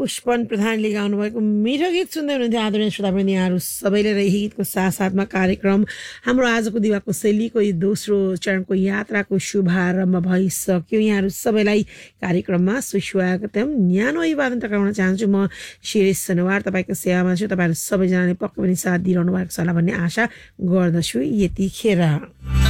पुष्पन प्रधानले गाउनुभएको मिठो गीत सुन्दै हुनुहुन्थ्यो आदरणीय श्रोतावृन्द यहाँहरू सबैले र यही गीतको साथसाथमा कार्यक्रम हाम्रो आजको दिवाको शैलीको यो दोस्रो चरणको यात्राको शुभारम्भ भइसक्यो। यहाँहरू सबैलाई कार्यक्रममा सुस्वागतम। न्यानो अभिवादन टक्राउन चाहन्छु। म शिरेश सनवार तपाईँको सेवामा छु। तपाईँहरू सबैजनाले पक्कै पनि साथ दिइरहनु भएको छ होला भन्ने आशा गर्दछु यतिखेर।